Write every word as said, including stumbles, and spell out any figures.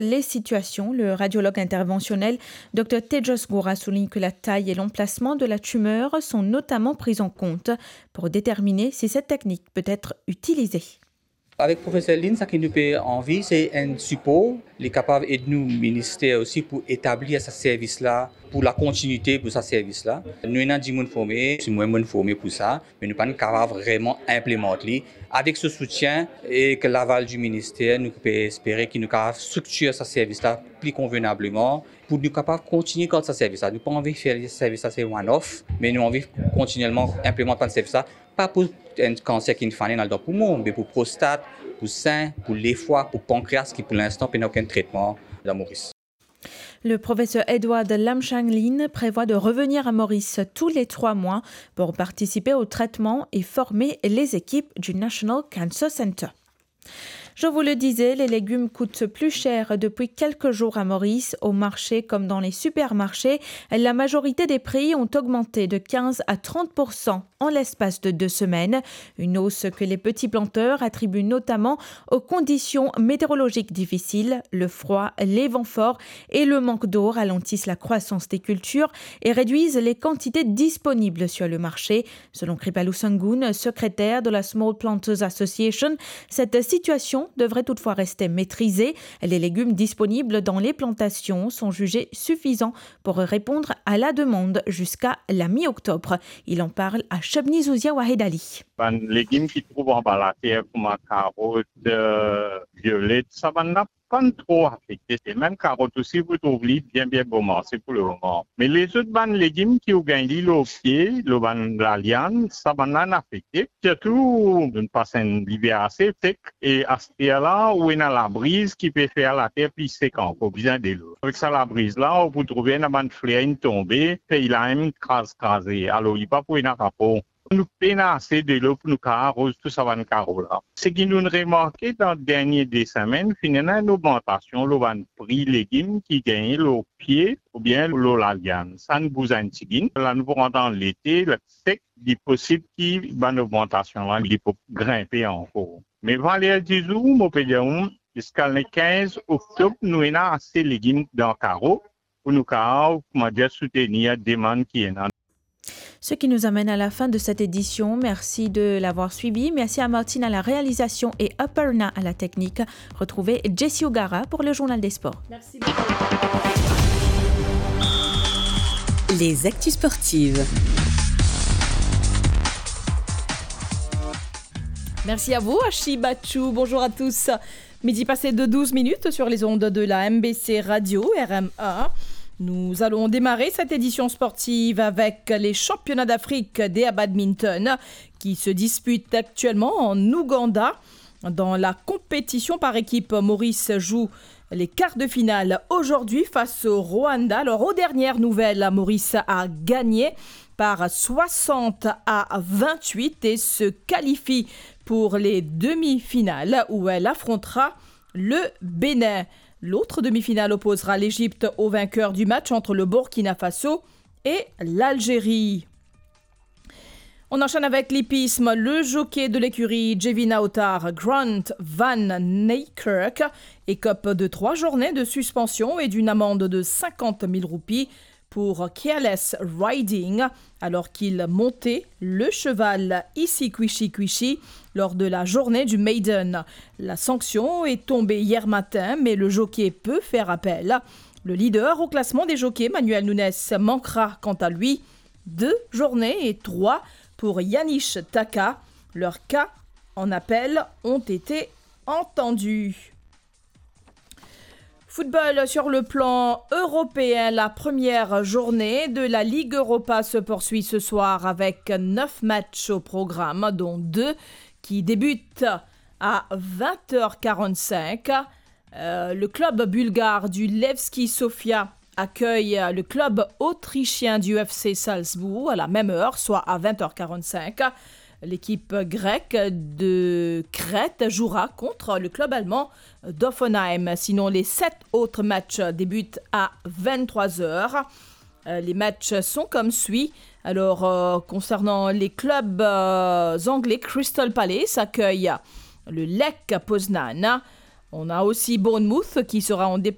les situations, le radiologue interventionnel Dr Tedros Goura souligne que la taille et l'emplacement de la tumeur sont notamment pris en compte pour déterminer si cette technique peut être utilisée. Avec le professeur Lin, ce qui nous fait envie, c'est un support. Il est capable d'aider nous, ministère aussi, pour établir ce service-là, pour la continuité de ce service-là. Nous avons dix personnes formées, c'est moins de formés pour ça, mais nous ne sommes pas capables vraiment implémenter. Avec ce soutien et que l'aval du ministère, nous pouvons espérer qu'il nous capable structurer ce service-là plus convenablement pour nous capables de continuer avec ce service-là. Nous n'avons pas envie de faire ce service-là, c'est one-off, mais nous avons envie de continuellement implémenter ce service-là. Pas pour un cancer qui est fait dans le poumon, mais pour prostate, pour sein, pour les foies, pour pancréas, qui pour l'instant n'a aucun traitement à Maurice. Le professeur Edward Lam-Chang-Lin prévoit de revenir à Maurice tous les trois mois pour participer au traitement et former les équipes du National Cancer Center. Je vous le disais, les légumes coûtent plus cher depuis quelques jours à Maurice. Au marché comme dans les supermarchés, la majorité des prix ont augmenté de quinze à trente pour cent en l'espace de deux semaines. Une hausse que les petits planteurs attribuent notamment aux conditions météorologiques difficiles. Le froid, les vents forts et le manque d'eau ralentissent la croissance des cultures et réduisent les quantités disponibles sur le marché. Selon Kripalu Sangoon, secrétaire de la Small Planters Association, cette situation devrait toutefois rester maîtrisée. Les légumes disponibles dans les plantations sont jugés suffisants pour répondre à la demande jusqu'à la mi-octobre. Il en parle à Chabni Zouzia Wahed Ali. Les légumes qui trouvent en bas la terre comme la carotte, euh, violette, ça va pas trop affecté. Et même carotte aussi, vous trouvez bien bien bon marché pour le moment. Mais les autres bandes légumes qui ont gagné le pied, le ban de la liane, ça va pas affecté. Surtout, de ne pas un hiver assez sec. Et à ce là où il y a la brise qui peut faire la terre plus sec encore, bien de l'eau. Avec ça, la brise là, vous trouvez une bande fleur tombée, et il a même crase crasé. Alors, il n'y a pas pour une rapport. Nous peinons assez de l'eau pour nous arroser tout ça dans carreau là. Ce qui nous remarqué dans les dernières des semaines, finalement, une augmentation, le prix légumes qui gagne le pied ou bien le laliane. Ça nous bouge un petit peu. Là, nous pendant l'été, le sec, il est possible qu'il y ait une augmentation là, il peut grimper encore. Mais Valérie Dizou, mon pédion, jusqu'à le quinze octobre, nous avons assez de légumes dans le carreau pour nous comment dire, soutenir la demande qui est là. Ce qui nous amène à la fin de cette édition. Merci de l'avoir suivi. Merci à Martine à la réalisation et Aparna à la technique. Retrouvez Jessie O'Gara pour le Journal des Sports. Merci beaucoup. Les actus sportives. Merci à vous, Ashi Bachou. Bonjour à tous. Midi passé de douze minutes sur les ondes de la M B C Radio R M un. Nous allons démarrer cette édition sportive avec les championnats d'Afrique des badminton qui se disputent actuellement en Ouganda. Dans la compétition par équipe, Maurice joue les quarts de finale aujourd'hui face au Rwanda. Alors, aux dernières nouvelles, Maurice a gagné par soixante à vingt-huit et se qualifie pour les demi-finales où elle affrontera le Bénin. L'autre demi-finale opposera l'Égypte au vainqueur du match entre le Burkina Faso et l'Algérie. On enchaîne avec l'hippisme. Le jockey de l'écurie Jevina Otar, Grant Van Niekerk, écope de trois journées de suspension et d'une amende de cinquante mille roupies pour careless riding alors qu'il montait le cheval Isikwishi lors de la journée du Maiden. La sanction est tombée hier matin, mais le jockey peut faire appel. Le leader au classement des jockeys, Manuel Nunes, manquera quant à lui deux journées et trois pour Yanish Taka. Leurs cas en appel ont été entendus. Football sur le plan européen, la première journée de la Ligue Europa se poursuit ce soir avec neuf matchs au programme, dont deux qui débutent à vingt heures quarante-cinq. Euh, le club bulgare du Levski Sofia accueille le club autrichien du F C Salzbourg à la même heure, soit à vingt heures quarante-cinq. L'équipe grecque de Crète jouera contre le club allemand d'Offenheim. Sinon, les sept autres matchs débutent à vingt-trois heures. Euh, les matchs sont comme suit. Alors, euh, concernant les clubs euh, anglais, Crystal Palace accueille le Lech Poznan. On a aussi Bournemouth qui sera en déplacement